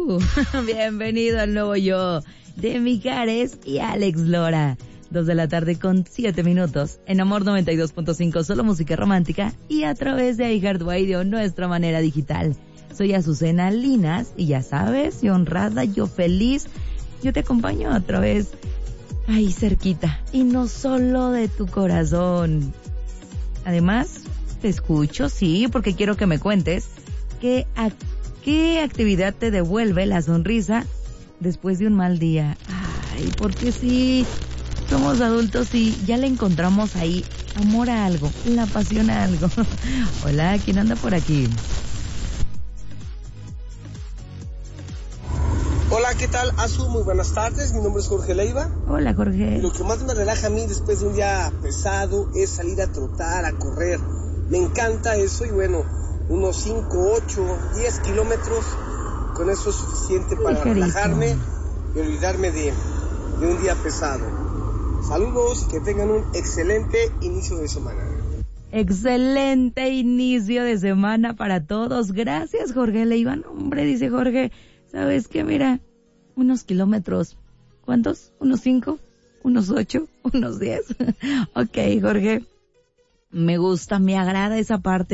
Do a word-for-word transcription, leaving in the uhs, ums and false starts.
Uh, bienvenido al nuevo yo de Mijares y Alex Lora. Dos de la tarde con siete minutos en Amor noventa y dos punto cinco, solo música romántica y a través de iHeartRadio, nuestra manera digital. Soy Azucena Linas y ya sabes, yo honrada, yo feliz, yo te acompaño a través ahí cerquita y no solo de tu corazón. Además, te escucho, sí, porque quiero que me cuentes qué, a, qué actividad te devuelve la sonrisa después de un mal día. Ay, porque sí, somos adultos y ya le encontramos ahí amor a algo, la pasión a algo. Hola, ¿quién anda por aquí? Hola, ¿qué tal, Azu? Muy buenas tardes, mi nombre es Jorge Leiva. Hola, Jorge. Lo que más me relaja a mí después de un día pesado es salir a trotar, a correr. Me encanta eso y bueno, unos cinco, ocho, diez kilómetros, con eso es suficiente para Ligerito. relajarme y olvidarme de, de un día pesado. Saludos, que tengan un excelente inicio de semana. Excelente inicio de semana para todos. Gracias, Jorge Leiva. Hombre, dice Jorge, ¿sabes qué? Mira, unos kilómetros. ¿Cuántos? ¿Unos cinco? ¿Unos ocho? ¿Unos diez? Ok, Jorge. Me gusta, me agrada esa parte.